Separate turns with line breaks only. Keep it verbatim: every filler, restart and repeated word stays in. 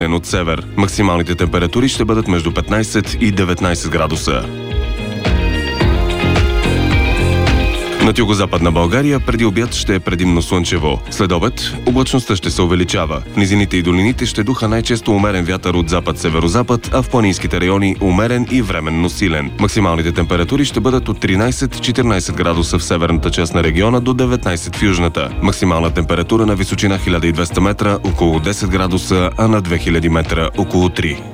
от север. Максималните температури ще бъдат между петнайсет и деветнайсет градуса. Над югозападна България преди обяд ще е предимно слънчево. След обед облачността ще се увеличава. В низините и долините ще духа най-често умерен вятър от запад-северозапад, а в планинските райони умерен и временно силен. Максималните температури ще бъдат от тринайсет-четиринайсет градуса в северната част на региона до деветнайсет в южната. Максимална температура на височина хиляда и двеста метра около десет градуса, а на две хиляди метра около три.